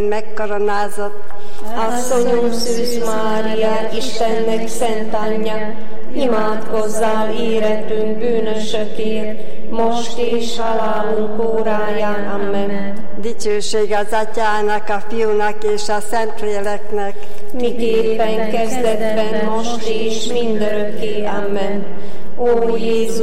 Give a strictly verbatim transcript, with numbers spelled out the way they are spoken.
megkoronázott. Asszonyunk Szűz Mária, Istennek szent anyja, imádkozzál éretünk bűnösökért, most és halálunk óráján. Amen. Dicsőség az Atyának, a Fiúnak és a Szentléleknek, miképpen kezdetben, most és mindörökké. Amen. Ó Jézus,